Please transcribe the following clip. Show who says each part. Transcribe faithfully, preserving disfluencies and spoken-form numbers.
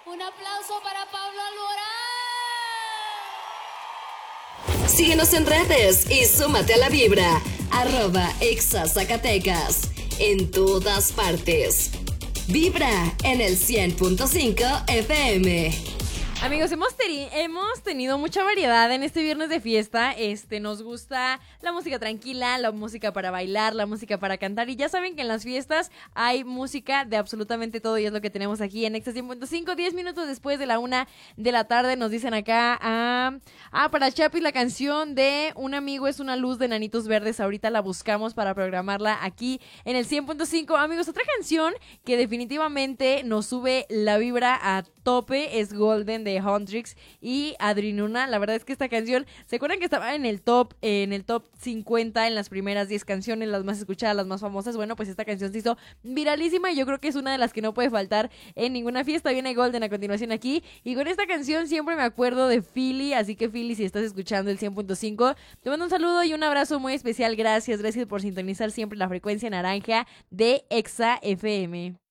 Speaker 1: Un aplauso para Pablo Alborán.
Speaker 2: Síguenos en redes y súmate a la vibra. Arroba Exa Zacatecas. En todas partes. Vibra en el cien punto cinco F M.
Speaker 3: Amigos, hemos, teni- hemos tenido mucha variedad en este viernes de fiesta. Este, nos gusta la música tranquila, la música para bailar, la música para cantar. Y ya saben que en las fiestas hay música de absolutamente todo y es lo que tenemos aquí en Exa cien punto cinco. Diez minutos después de la una de la tarde nos dicen acá, ah, ah, para Chapis la canción de Un amigo es una luz de Nanitos Verdes. Ahorita la buscamos para programarla aquí en el cien punto cinco. Amigos, otra canción que definitivamente nos sube la vibra a tope es Golden de Huntrix y Adrinuna. La verdad es que esta canción, ¿se acuerdan que estaba en el top en el top cincuenta en las primeras diez canciones, las más escuchadas, las más famosas? Bueno, pues esta canción se hizo viralísima y yo creo que es una de las que no puede faltar en ninguna fiesta. Viene Golden a continuación aquí y con esta canción siempre me acuerdo de Philly, así que Philly, si estás escuchando el cien punto cinco, te mando un saludo y un abrazo muy especial. Gracias, gracias por sintonizar siempre la frecuencia naranja de Exa F M.